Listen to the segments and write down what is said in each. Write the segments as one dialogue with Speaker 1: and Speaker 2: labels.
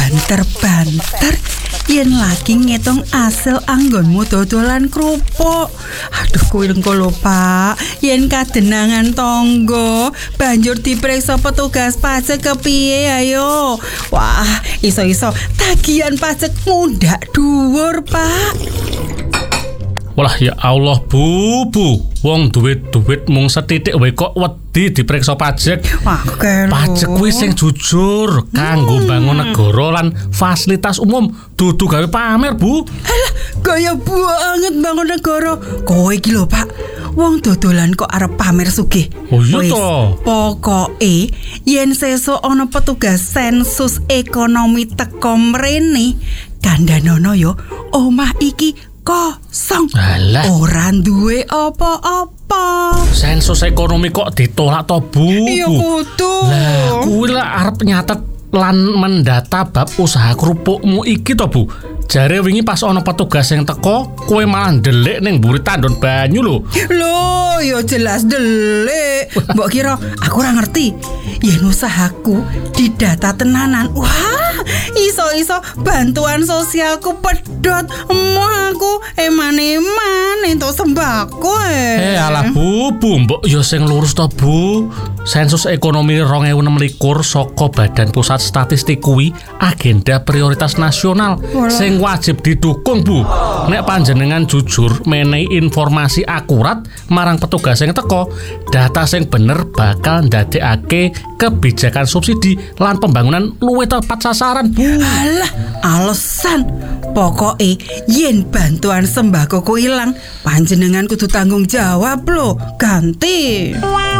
Speaker 1: banter-banter yen lagi ngitung asil anggonmu dodolan krupuk. Aduh kuwi engko lho Pak, yen kadenangan tangga banjur dipriksa petugas pajak kepiye ayo. Wah, iso-iso tagihan pajak mundak dhuwur Pak.
Speaker 2: Walah ya Allah Bu, wong duit mung setitik wae kok wedi dipriksa pajak.
Speaker 1: Wah,
Speaker 2: pajak kuwi sing jujur kanggo bangun negara lan fasilitas umum, dudu gawe pamer Bu.
Speaker 1: Alah, gaya banget bangun negara. Kowe iki lho Pak, wong dodolan kok arep pamer sugih.
Speaker 2: Oh iya to.
Speaker 1: Pokoke yen sesuk ana petugas sensus ekonomi teko mrene, kandhanono yo omah iki kosong.
Speaker 2: Alah,
Speaker 1: ora duwe apa-apa.
Speaker 2: sensus ekonomi kok ditolak to Bu?
Speaker 1: Iya kudu.
Speaker 2: Lah kuwi lah arep nyatet lan mendata bab usaha kerupukmu iki to Bu. Jare wingi pas ana petugas yang teko, kowe malah ndelik ning mburi tandon banyu lho.
Speaker 1: Loh, ya jelas delik. Mbok kira aku ora ngerti. Yen usahaku didata tenanan. Wah, iso-iso bantuan sosialku pedhot. Emoh aku eman-eman entuk sembako.
Speaker 2: Alah Bu, mbok ya sing lurus to Bu. Sensus ekonomi 2026 saka Badan Pusat Statistik kuwi agenda prioritas nasional sing wajib didukung Bu. Nek panjenengan jujur menehi informasi akurat marang petugas sing teko, data sing bener bakal ndadekake kebijakan subsidi lan pembangunan luwih tepat sasaran Bu.
Speaker 1: Alah, alasan. Pokoke yen bantuan sembako ku ilang, panjenengan kudu tanggung jawab lho. Ganti.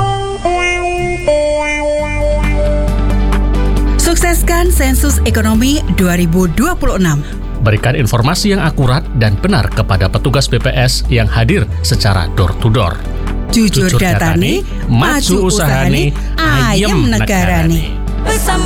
Speaker 1: Sukseskan sensus ekonomi 2026.
Speaker 2: Berikan informasi yang akurat dan benar kepada petugas BPS yang hadir secara door to door.
Speaker 1: Jujur datane, maju usahane, ayem negarane.
Speaker 3: Bersama